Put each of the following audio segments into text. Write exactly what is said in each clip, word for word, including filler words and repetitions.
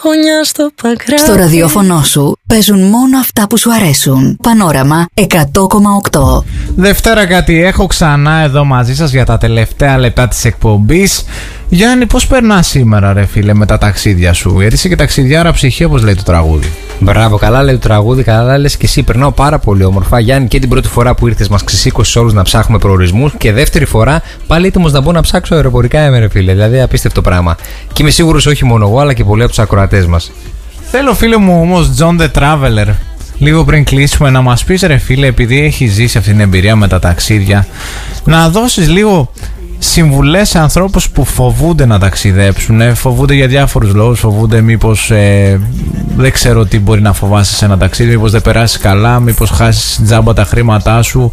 Στο ραδιόφωνο σου παίζουν μόνο αυτά που σου αρέσουν. Πανόραμα εκατό κόμμα οκτώ. Δευτέρα κάτι έχω ξανά εδώ μαζί σας για τα τελευταία λεπτά της εκπομπής. Γιάννη, πώς περνάς σήμερα ρε φίλε με τα ταξίδια σου? Γιατί είσαι και ταξιδιάρα ψυχή, όπως λέει το τραγούδι. Μπράβο, καλά λέει το τραγούδι, καλά λες και εσύ. Περνάω πάρα πολύ όμορφα. Γιάννη, και την πρώτη φορά που ήρθες μας ξεσήκωσες όλους να ψάχνουμε προορισμούς. Και δεύτερη φορά πάλι έτοιμος να μπω να ψάξω αεροπορικά είμαι ρε φίλε. Δηλαδή απίστευτο πράγμα. Και είμαι σίγουρος όχι μόνο εγώ, αλλά και πολλοί από τους ακροατές μας. Θέλω φίλε μου όμως, John the Traveler, λίγο πριν κλείσουμε να μας πεις ρε φίλε, επειδή έχεις ζήσει αυτή την εμπειρία με τα ταξίδια, να δώσεις λίγο συμβουλές σε ανθρώπους που φοβούνται να ταξιδέψουν, ε, φοβούνται για διάφορους λόγους, φοβούνται μήπως ε, δεν ξέρω τι μπορεί να φοβάσαι σε ένα ταξίδι, μήπως δεν περάσεις καλά, μήπως χάσεις τζάμπα τα χρήματά σου.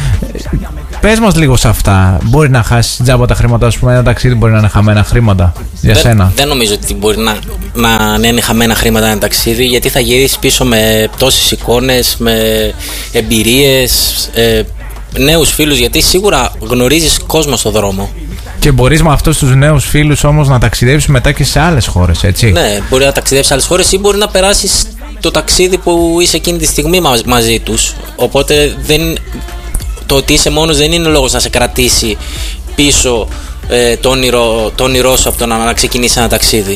Πες μας λίγο σε αυτά. Μπορεί να χάσεις τζάμπα τα χρήματά σου με ένα ταξίδι, μπορεί να είναι χαμένα χρήματα για δεν, σένα? Δεν νομίζω ότι μπορεί να, να, να είναι χαμένα χρήματα ένα ταξίδι, γιατί θα γυρίσεις πίσω με τόσες εικόνες, με εμπειρίες, ε, νέους φίλους, γιατί σίγουρα γνωρίζεις κόσμο στον δρόμο. Και μπορείς με αυτούς τους νέους φίλους όμως να ταξιδεύεις μετά και σε άλλες χώρες, έτσι? Ναι, μπορεί να ταξιδεύεις σε άλλες χώρες ή μπορεί να περάσεις το ταξίδι που είσαι εκείνη τη στιγμή μα, μαζί τους. Οπότε δεν, το ότι είσαι μόνος δεν είναι λόγος να σε κρατήσει πίσω ε, το, όνειρο, το όνειρό σου από το να, να ξεκινήσει ένα ταξίδι.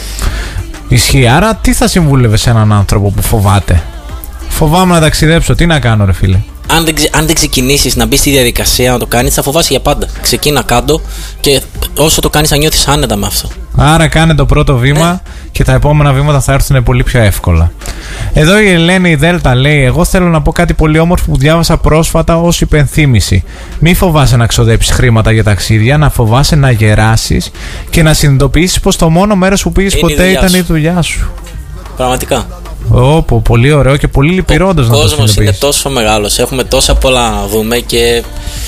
Ισχύει. Άρα τι θα συμβούλευες σε έναν άνθρωπο που φοβάται? Φοβάμαι να ταξιδέψω, τι να κάνω ρε φίλε? Αν δεν, αν δεν ξεκινήσεις να μπεις στη διαδικασία να το κάνεις, θα φοβάσαι για πάντα. Ξεκίνα κάτω και όσο το κάνεις θα νιώθεις άνετα με αυτό. Άρα κάνε το πρώτο βήμα, ναι, και τα επόμενα βήματα θα έρθουν πολύ πιο εύκολα. Εδώ η Ελένη η Δέλτα λέει: εγώ θέλω να πω κάτι πολύ όμορφο που διάβασα πρόσφατα ως υπενθύμηση. Μη φοβάσαι να ξοδέψεις χρήματα για ταξίδια, να φοβάσαι να γεράσεις και να συνειδητοποιήσεις πως το μόνο μέρος που πήγες ποτέ η ήταν σου. Η δουλειά σου. Πραγματικά. Όπο, πολύ ωραίο και πολύ λυπηρώντας να το συνειδητοποιήσεις. Ο κόσμος είναι τόσο μεγάλος, έχουμε τόσα πολλά να δούμε και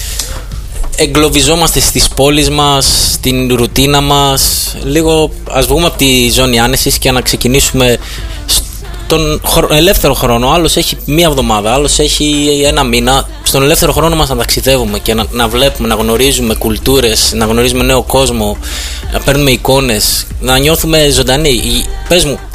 εγκλωβιζόμαστε στις πόλεις μας, στην ρουτίνα μας. Λίγο ας βγούμε από τη ζώνη άνεσης και να ξεκινήσουμε στον ελεύθερο χρόνο. Άλλος έχει μία εβδομάδα, άλλος έχει ένα μήνα. Στον ελεύθερο χρόνο μας να ταξιδεύουμε και να, να βλέπουμε, να γνωρίζουμε κουλτούρες, να γνωρίζουμε νέο κόσμο, να παίρνουμε εικόνες, να νιώθουμε ζωντανοί. Πες μου,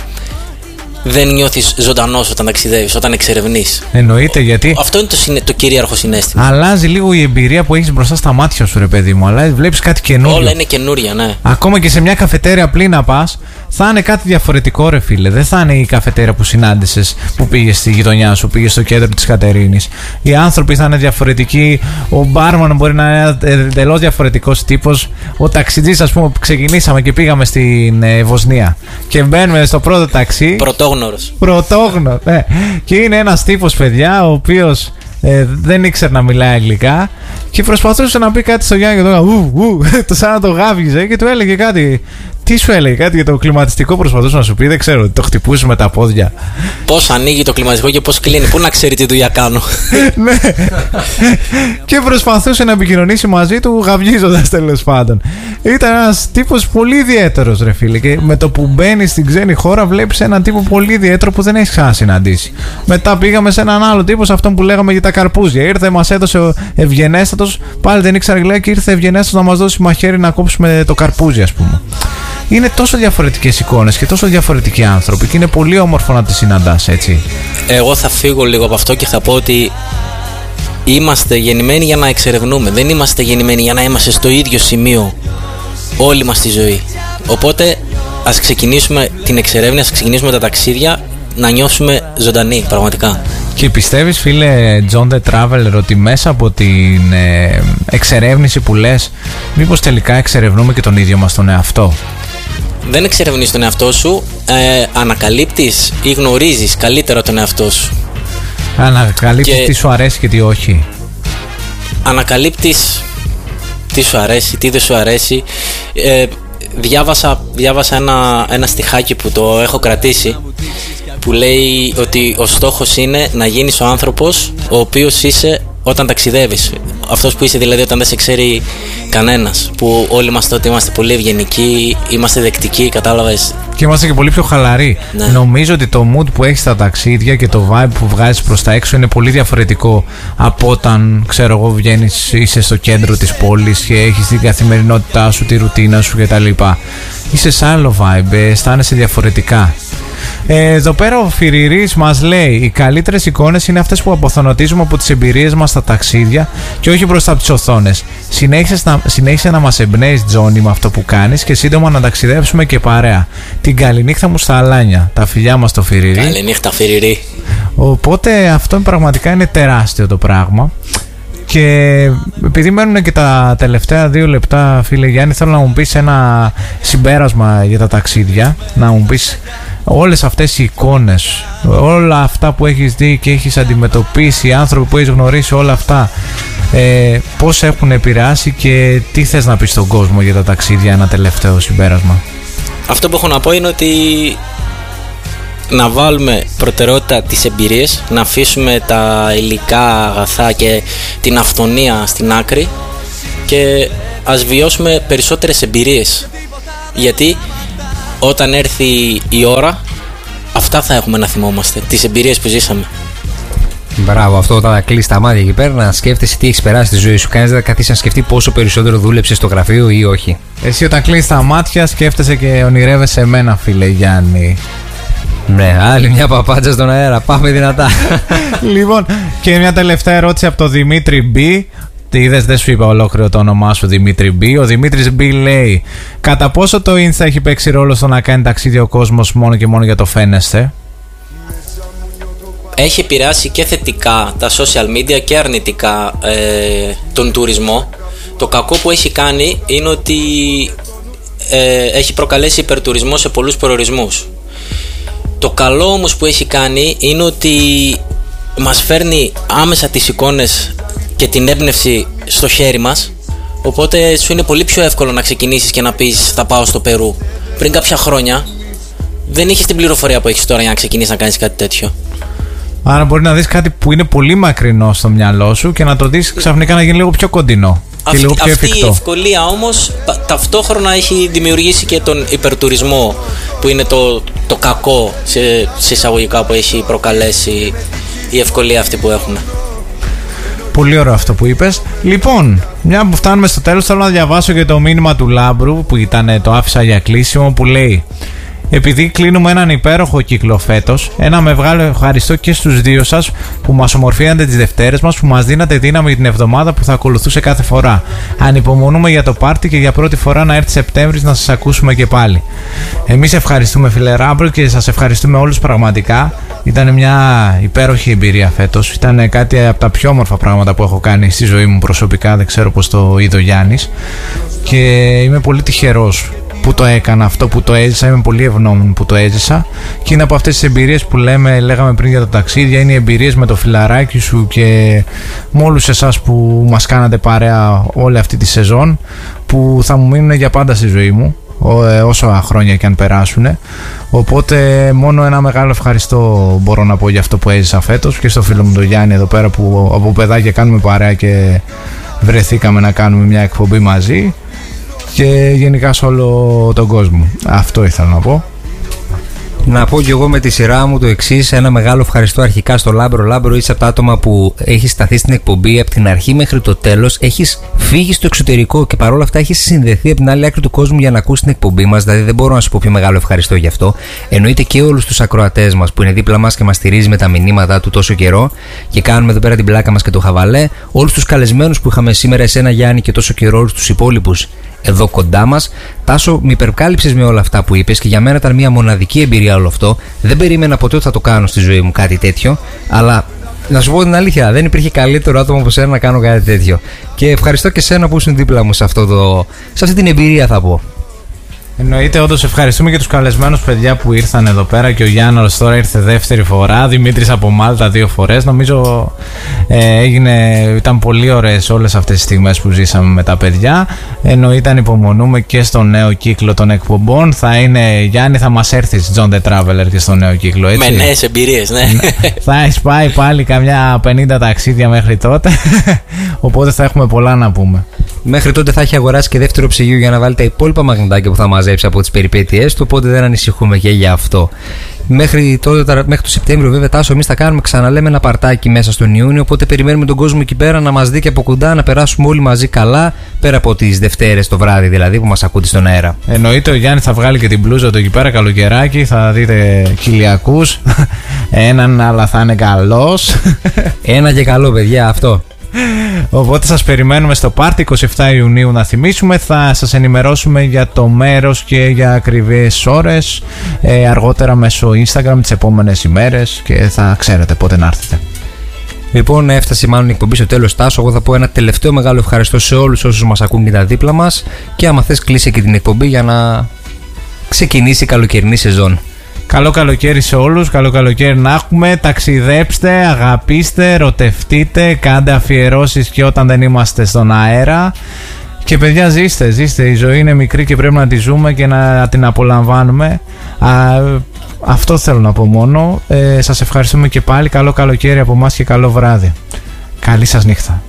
δεν νιώθεις ζωντανός όταν ταξιδεύεις, όταν εξερευνείς? Εννοείται, γιατί αυτό είναι το, συνε... το κυρίαρχο συναίσθημα. Αλλάζει λίγο η εμπειρία που έχεις μπροστά στα μάτια σου, ρε παιδί μου. Αλλά βλέπεις κάτι καινούριο. Όλα είναι καινούρια, ναι. Ακόμα και σε μια καφετέρια απλή να πας, θα είναι κάτι διαφορετικό, ρε φίλε. Δεν θα είναι η καφετέρια που συνάντησες, που πήγες στη γειτονιά σου, πήγες στο κέντρο της Κατερίνης. Οι άνθρωποι θα είναι διαφορετικοί. Ο μπάρμαν μπορεί να είναι εντελώς διαφορετικός τύπος. Ο ταξιτζής, ας πούμε, που ξεκινήσαμε και πήγαμε στην ε, Βοσνία. Και μπαίνουμε στο πρώτο ταξί. Πρωτόγνωρος. Πρωτόγνωρο, ναι. Και είναι ένας τύπος, παιδιά, ο οποίος ε, δεν ήξερε να μιλάει αγγλικά και προσπαθούσε να πει κάτι στο Γιάννη και το ου, ου, το σαν να το γάβγιζε και του έλεγε κάτι. Τι σου έλεγε, κάτι για το κλιματιστικό προσπαθούσε να σου πει, δεν ξέρω, το χτυπούσε με τα πόδια. Πώς ανοίγει το κλιματιστικό και πώς κλείνει, πού να ξέρει τι δουλειά κάνω. Ναι. Και προσπαθούσε να επικοινωνήσει μαζί του γαβγίζοντας, τέλος πάντων. Ήταν ένας τύπος πολύ ιδιαίτερος, ρε φίλε. Και με το που μπαίνει στην ξένη χώρα, βλέπεις έναν τύπο πολύ ιδιαίτερο που δεν έχεις ξανασυναντήσει. Μετά πήγαμε σε έναν άλλο τύπο, σε αυτόν που λέγαμε για τα καρπούζια. Ήρθε, μας έδωσε ο ευγενέστατος, πάλι δεν ήξερα αγγλικά και ήρθε ευγενέστατος να μας δώσει μαχαίρι να κόψουμε το καρπούζι, ας πούμε. Είναι τόσο διαφορετικές εικόνες και τόσο διαφορετικοί άνθρωποι και είναι πολύ όμορφο να τις συναντάς, έτσι. Εγώ θα φύγω λίγο από αυτό και θα πω ότι είμαστε γεννημένοι για να εξερευνούμε. Δεν είμαστε γεννημένοι για να είμαστε στο ίδιο σημείο όλη μας τη ζωή. Οπότε ας ξεκινήσουμε την εξερεύνηση, ας ξεκινήσουμε τα ταξίδια, να νιώσουμε ζωντανοί πραγματικά. Και πιστεύεις, φίλε John the Traveler, ότι μέσα από την ε, εξερεύνηση που λες, μήπως τελικά εξερευνούμε και τον ίδιο μας τον εαυτό? Δεν εξερευνείς τον εαυτό σου, ε, ανακαλύπτεις ή γνωρίζεις καλύτερα τον εαυτό σου. Ανακαλύπτεις και τι σου αρέσει και τι όχι. Ανακαλύπτεις τι σου αρέσει, τι δεν σου αρέσει. Ε, διάβασα διάβασα ένα, ένα στιχάκι που το έχω κρατήσει, που λέει ότι ο στόχος είναι να γίνεις ο άνθρωπος ο οποίος είσαι όταν ταξιδεύεις. Αυτός που είσαι δηλαδή όταν δεν σε ξέρει κανένας. Που όλοι μας τότε είμαστε πολύ ευγενικοί, είμαστε δεκτικοί, κατάλαβες. Και είμαστε και πολύ πιο χαλαροί. Ναι. Νομίζω ότι το mood που έχεις στα ταξίδια και το vibe που βγάζεις προς τα έξω είναι πολύ διαφορετικό από όταν, ξέρω εγώ, βγαίνεις, είσαι στο κέντρο της πόλης και έχεις την καθημερινότητά σου, τη ρουτίνα σου κτλ. Είσαι σε άλλο vibe, αισθάνεσαι διαφορετικά. Ε, εδώ πέρα ο Φιριρής μας λέει: οι καλύτερες εικόνες είναι αυτές που αποθανωτίζουμε από τις εμπειρίες μας στα ταξίδια και όχι μπροστά από τις οθόνες. Συνέχισε να, συνέχισε να μας εμπνέεις, Τζόνι, με αυτό που κάνεις και σύντομα να ταξιδέψουμε και παρέα. Την καληνύχτα μου στα αλάνια. Τα φιλιά μας στο Φιριρή. Καληνύχτα, Φιριρή. Οπότε αυτό πραγματικά είναι τεράστιο το πράγμα. Και επειδή μένουν και τα τελευταία δύο λεπτά, φίλε Γιάννη, θέλω να μου πεις ένα συμπέρασμα για τα ταξίδια. Να μου πεις όλες αυτές οι εικόνες, όλα αυτά που έχεις δει και έχεις αντιμετωπίσει, οι άνθρωποι που έχεις γνωρίσει, όλα αυτά, ε, πώς έχουν επηρεάσει και τι θες να πεις στον κόσμο για τα ταξίδια, ένα τελευταίο συμπέρασμα. Αυτό που έχω να πω είναι ότι να βάλουμε προτεραιότητα τις εμπειρίες, να αφήσουμε τα υλικά αγαθά και την αυθονία στην άκρη και ας βιώσουμε περισσότερες εμπειρίες, γιατί όταν έρθει η ώρα αυτά θα έχουμε να θυμόμαστε, τις εμπειρίες που ζήσαμε. Μπράβο, αυτό όταν κλείσει τα μάτια εκεί πέρα να σκέφτεσαι τι έχει περάσει στη ζωή σου. Κανείς δεν θα καθίσει να σκεφτεί πόσο περισσότερο δούλεψε στο γραφείο ή όχι. Εσύ όταν κλείνεις τα μάτια σκέφτεσαι και ονειρεύεσαι εμένα, φίλε Γιάννη. Ναι, άλλη μια παπάντσα στον αέρα. Πάμε δυνατά. Λοιπόν, και μια τελευταία ερώτηση από τον Δημήτρη B. Τι είδες, δεν σου είπα ολόκληρο το όνομά σου, Δημήτρη B. Ο Δημήτρης B λέει: κατά πόσο το Insta έχει παίξει ρόλο στο να κάνει ταξίδι ο κόσμος μόνο και μόνο για το φαίνεστε? Έχει επηρεάσει και θετικά τα social media και αρνητικά ε, τον τουρισμό. Το κακό που έχει κάνει είναι ότι ε, έχει προκαλέσει υπερτουρισμό σε πολλούς προορισμούς. Το καλό όμως που έχει κάνει είναι ότι μας φέρνει άμεσα τις εικόνες και την έμπνευση στο χέρι μας, οπότε σου είναι πολύ πιο εύκολο να ξεκινήσεις και να πεις θα πάω στο Περού. Πριν κάποια χρόνια δεν είχες την πληροφορία που έχεις τώρα για να ξεκινήσεις να κάνεις κάτι τέτοιο. Άρα μπορεί να δεις κάτι που είναι πολύ μακρινό στο μυαλό σου και να το δεις ξαφνικά να γίνει λίγο πιο κοντινό και αυτή, λίγο πιο αυτή εφικτό. Η ευκολία όμως τα, ταυτόχρονα έχει δημιουργήσει και τον υπερτουρισμό που είναι το, το κακό σε, σε εισαγωγικά που έχει προκαλέσει η ευκολία αυτή που έχουμε. Πολύ ωραίο αυτό που είπες. Λοιπόν, μια που φτάνουμε στο τέλος, θέλω να διαβάσω και το μήνυμα του Λάμπρου που ήταν, το άφησα για κλείσιμο, που λέει: επειδή κλείνουμε έναν υπέροχο κύκλο φέτος, ένα μεγάλο ευχαριστώ και στους δύο σας που μας ομορφίατε τις Δευτέρες μας, που μας δίνατε δύναμη για την εβδομάδα που θα ακολουθούσε κάθε φορά. Ανυπομονούμε για το πάρτι και για πρώτη φορά να έρθει Σεπτέμβρης να σας ακούσουμε και πάλι. Εμείς ευχαριστούμε, φίλε Ράμπρο, και σας ευχαριστούμε όλους πραγματικά. Ήταν μια υπέροχη εμπειρία φέτος. Ήταν κάτι από τα πιο όμορφα πράγματα που έχω κάνει στη ζωή μου προσωπικά. Δεν ξέρω πώς το είδε ο Γιάννης. Και είμαι πολύ τυχερός που το έκανα αυτό, που το έζησα. Είμαι πολύ ευγνώμων που το έζησα. Και είναι από αυτές τις εμπειρίες που λέμε, λέγαμε πριν για τα ταξίδια. Είναι οι εμπειρίες με το φιλαράκι σου και με όλους εσάς που μας κάνατε παρέα όλη αυτή τη σεζόν, που θα μου μείνουν για πάντα στη ζωή μου, όσο χρόνια και αν περάσουν. Οπότε μόνο ένα μεγάλο ευχαριστώ μπορώ να πω για αυτό που έζησα φέτος, και στο φίλο μου τον Γιάννη εδώ πέρα που από παιδάκια κάνουμε παρέα και βρεθήκαμε να κάνουμε μια εκπομπή μαζί, και γενικά σε όλο τον κόσμο. Αυτό ήθελα να πω. Να πω κι εγώ με τη σειρά μου το εξής: ένα μεγάλο ευχαριστώ αρχικά στο Λάμπρο. Λάμπρο, είσαι από τα άτομα που έχει σταθεί στην εκπομπή από την αρχή μέχρι το τέλος. Έχεις φύγει στο εξωτερικό και παρόλα αυτά έχεις συνδεθεί από την άλλη άκρη του κόσμου για να ακούσει την εκπομπή μας. Δηλαδή δεν μπορώ να σου πω πιο μεγάλο ευχαριστώ γι' αυτό. Εννοείται και όλους τους ακροατές μας που είναι δίπλα μας και μας στηρίζει με τα μηνύματά του τόσο καιρό και κάνουμε εδώ πέρα την πλάκα μας και το χαβαλέ. Όλους τους καλεσμένους που είχαμε σήμερα, εσένα Γιάννη, και τόσο καιρό, όλους τους υπόλοιπους εδώ κοντά μας. Τάσο, με υπερκάλυψες με όλα αυτά που είπες και για μένα ήταν μια μοναδική εμπειρία όλο αυτό. Δεν περίμενα ποτέ ότι θα το κάνω στη ζωή μου κάτι τέτοιο, αλλά να σου πω την αλήθεια, δεν υπήρχε καλύτερο άτομο από σένα να κάνω κάτι τέτοιο. Και ευχαριστώ και σένα που ήσουν δίπλα μου σε, αυτό το, σε αυτή την εμπειρία, θα πω. Εννοείται, όντως ευχαριστούμε και τους καλεσμένους παιδιά που ήρθαν εδώ πέρα. Και ο Γιάννος τώρα ήρθε δεύτερη φορά. Δημήτρης από Μάλτα δύο φορές. Νομίζω ε, έγινε, ήταν πολύ ωραίες όλες αυτές τις στιγμές που ζήσαμε με τα παιδιά. Εννοείται, ανυπομονούμε και στο νέο κύκλο των εκπομπών. Θα είναι, Γιάννη, θα μας έρθεις John the Traveler και στο νέο κύκλο, έτσι. Με νέες εμπειρίες, ναι. Θα έχεις πάει πάλι καμιά πενήντα ταξίδια μέχρι τότε. Οπότε θα έχουμε πολλά να πούμε. Μέχρι τότε θα έχει αγοράσει και δεύτερο ψυγείο για να βάλει τα υπόλοιπα μαγνητάκια που θα μαζέψει από τις περιπέτειές του. Οπότε δεν ανησυχούμε και για αυτό. Μέχρι, τότε, μέχρι το Σεπτέμβριο, βέβαια, Τάσο, εμείς θα κάνουμε, ξαναλέμε, ένα παρτάκι μέσα στον Ιούνιο. Οπότε περιμένουμε τον κόσμο εκεί πέρα να μας δει και από κοντά, να περάσουμε όλοι μαζί καλά. Πέρα από τις Δευτέρες το βράδυ, δηλαδή, που μας ακούτε στον αέρα. Εννοείται, ο Γιάννης θα βγάλει και την μπλούζα του εκεί πέρα, καλοκαιράκι. Θα δείτε χιλιακούς. Έναν, αλλά θα είναι καλός. Ένα και καλό, παιδιά, αυτό. Οπότε σας περιμένουμε στο πάρτι εικοστή εβδόμη Ιουνίου, να θυμίσουμε. Θα σας ενημερώσουμε για το μέρος και για ακριβείς ώρες ε, αργότερα μέσω Instagram τις επόμενες ημέρες και θα ξέρετε πότε να έρθετε. Λοιπόν, έφτασε μάλλον η εκπομπή στο τέλος, Τάσο. Εγώ θα πω ένα τελευταίο μεγάλο ευχαριστώ σε όλους όσους μας ακούν και τα δίπλα μας. Και άμα θες, κλείσε και την εκπομπή για να ξεκινήσει η καλοκαιρινή σεζόν. Καλό καλοκαίρι σε όλους, καλό καλοκαίρι να έχουμε. Ταξιδέψτε, αγαπήστε, ερωτευτείτε, κάντε αφιερώσεις και όταν δεν είμαστε στον αέρα. Και παιδιά, ζήστε, ζήστε. Η ζωή είναι μικρή και πρέπει να τη ζούμε και να την απολαμβάνουμε. Α, αυτό θέλω να πω μόνο. Ε, σας ευχαριστούμε και πάλι. Καλό καλοκαίρι από εμάς και καλό βράδυ. Καλή σας νύχτα.